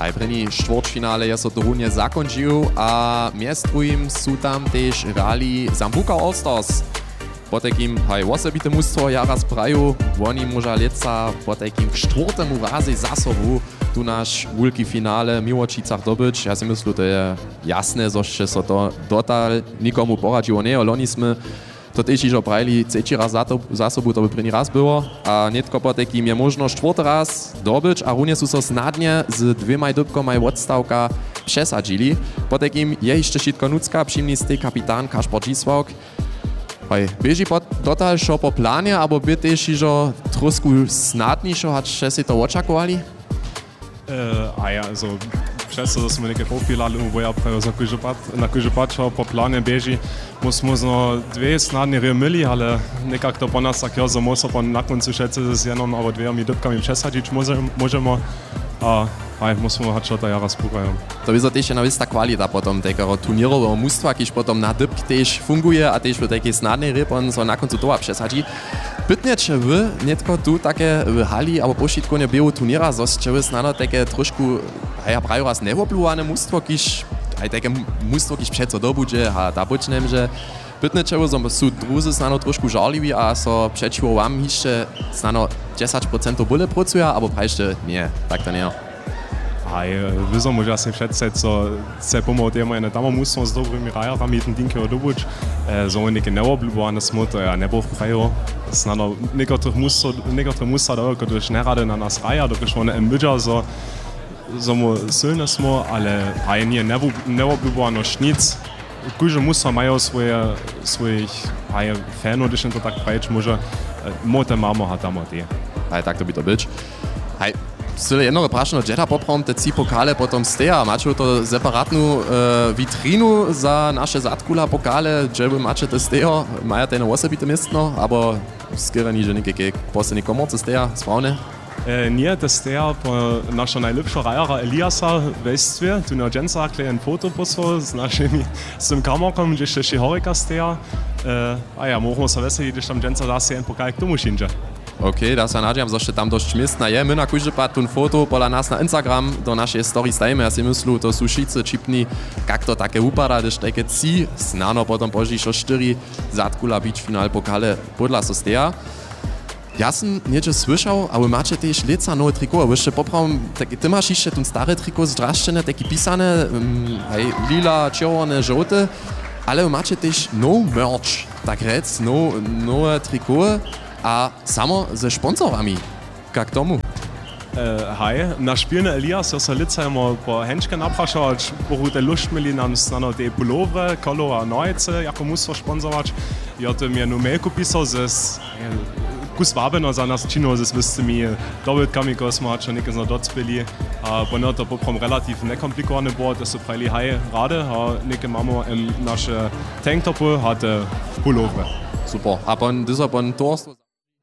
Aj první štvrťfinále je so to runje zakončil a mjez drugim sú tam tež hrali Sambuca All-Stars. Po takým aj osobité mústvo jara sprajú, oni môža leca po takým štvrtému raze za sobu tu náš veľký finále v Miłočicach dobyć. Ja si myslím, to je jasné, že so to dotal nikomu poradilo nie, loni sme to tež ižo prajli třetí raz za sobu, to by první raz było, a netko po takým je možno štvrtý raz dobyć, a runje sú so snadne s dvěma dybkami odstavka přesadžili. Po takým je ešte všetko nucka, všimni ste kapitán Kaspar Dzisław. Bieži dotal šo po pláne, abo by tež ižo trošku snadnejšo, hač si to očakovali? Also przez to, że jsme někde popílali, boja na kůže pačo po pláne běží, musíme dvě snadné remily, ale nekak to po nás tak jo, musíme po na konci všetci s jenom abo dvěmi dybkami přesadit, můžeme a musíme hať čo to jara spúkajú. To by to tež jedna vista kvalita potom takého turnierového mústva, když potom na dybk tež funguje a tež v takej snadnej ryb on so na koncu toho přesadí. Pytne, če vy netko tu také v hali alebo pošitkovne biehu turniera zos, če vy snadno také trošku prajú raz nevoplúvané mústvo, když aj také mústvo, když přeco dobudže a ta počnem, že pytne, če vy sú druzy snadno trošku žarliví a so přečivo vám ešte snadno 10% bole pracujú, alebo prajšte nie, tak to nie. Vyzo môže asi všetci, co se pomohli na tam musím s dobrými rajarami ten dinky dobuť. So neke neobľúbované smoto, ja nebol v prajo. Snadno niektorých musa do, když nerade na nás raja, dokiž one embydža, so mu silné smo, ale aj nie neobľúbovanosť nic. Kúže musa majú svojich fanov, když to tak prajč môže, mote mamo ha tam tie. Aj tak to by to byť. Aj Syle jednoho prašno džeta poprom te 3 pokale potom steja. Mačo to separatnu vitrinu za naše zadkula pokale, džeby mače te stejo, maja te na osobite mestno, abo skierani, že nekeke poslední komorce steja, správne? Nie, te steja po našo najlepšo rajara Eliasa v Westwie, tu na dženca klejen foto poslal s tym kamerkom, že še horika steja. A ja, môžeme sa veseliť, když tam dženca zase jen pokal k tomu šinže. OK, da sa nadžiam, že tam dosť miestna je. My na kúže pát tun foto pola nás na Instagram do našej story stajme. Ja si myslím, to sú šice čipní, kak to také upadá, když také ci, snano potom požíš o 4 zadkula beach finál pokale podľa so steja. Ja som niečo slyšal, ale máte tiež leca nové triko, a ešte popravom, ty máš ešte tun staré triko zdraštené, také písané, aj lila, červené, žote, ale máte tiež no merch, tak rec, nové triko, a samo ze sponsorami. Jak tomu? Na špilne Elias sa lica immer po henčke naprašovať, bohu te lust mieli nám snano te pullover, kolo a nojce, jako musel sponsorovať. Ja to mi numelku písal kus vábeno za nás čino ze svistými dobytkami, ko sme čo nekaj docpili. A pono to poprom relativ nekomplikované bolo, to sú prajli rade, a nekaj máme naše tanktopy, hatte pullover. Super. A dieser Torst?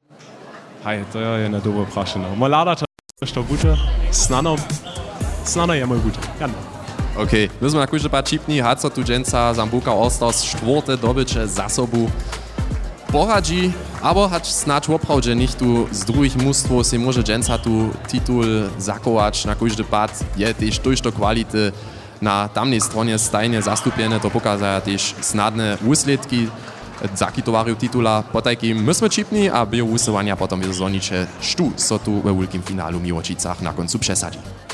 To je jedna dobra prašena. Malada to bude, snano je môj bude. OK, my sme na kúže pár čipní, haco tu dženca Sambuca All-Stars štvrté dobyče za sobu poradzi, abo hač snáč opravde nich tu z druhých mústv si môže dženca tu titul zakovač na kúžde pád, je tiež tojšto kvality na tamnej strone stajne zastúpené, to pokazajú tiež snadné úsledky zakitovarujú titula, potajkým my sme čipní a bio úsovania potom je zoniče štú, so tu ve veľkým finálu v Miłočicach na koncu přesadí.